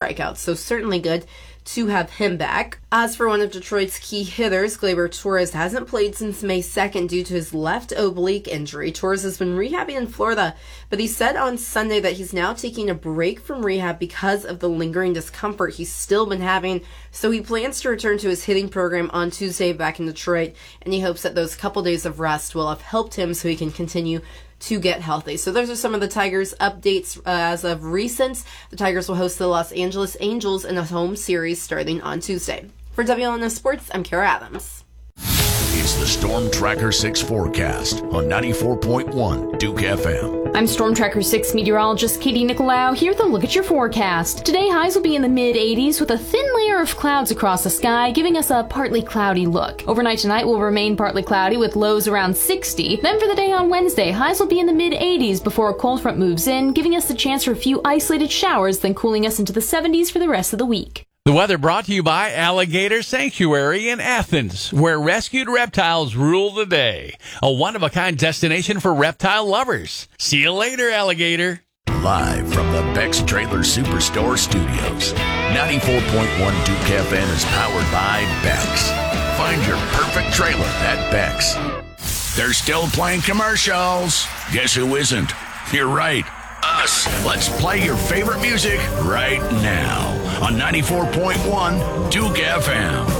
strikeouts. So certainly good to have him back. As for one of Detroit's key hitters, Gleyber Torres hasn't played since May 2nd due to his left oblique injury. Torres has been rehabbing in Florida, but he said on Sunday that he's now taking a break from rehab because of the lingering discomfort he's still been having. So he plans to return to his hitting program on Tuesday back in Detroit, and he hopes that those couple days of rest will have helped him so he can continue to get healthy. So those are some of the Tigers updates as of recent. The Tigers will host the Los Angeles Angels in a home series starting on Tuesday. For WLNS Sports, I'm Kara Adams. It's the Storm Tracker 6 forecast on 94.1 Duke FM. I'm Storm Tracker 6 meteorologist Katie Nicolau here with a look at your forecast. Today, highs will be in the mid-80s with a thin layer of clouds across the sky, giving us a partly cloudy look. Overnight tonight will remain partly cloudy with lows around 60. Then for the day on Wednesday, highs will be in the mid-80s before a cold front moves in, giving us the chance for a few isolated showers, then cooling us into the 70s for the rest of the week. The weather brought to you by Alligator Sanctuary in Athens, where rescued reptiles rule the day. A one-of-a-kind destination for reptile lovers. See you later, Alligator. Live from the Beck's Trailer Superstore Studios. 94.1 Duke FM is powered by Beck's. Find your perfect trailer at Beck's. They're still playing commercials. Guess who isn't? You're right. Us. Let's play your favorite music right now on 94.1 Duke FM.